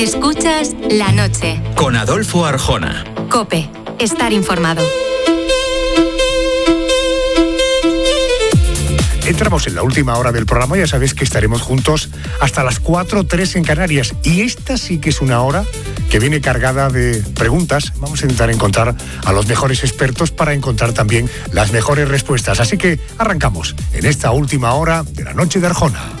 Escuchas La Noche. Con Adolfo Arjona. COPE. Estar informado. Entramos en la última hora del programa, ya sabéis que estaremos juntos hasta las 4:03 en Canarias. Y esta sí que es una hora que viene cargada de preguntas. Vamos a intentar encontrar a los mejores expertos para encontrar también las mejores respuestas. Así que arrancamos en esta última hora de La Noche de Arjona.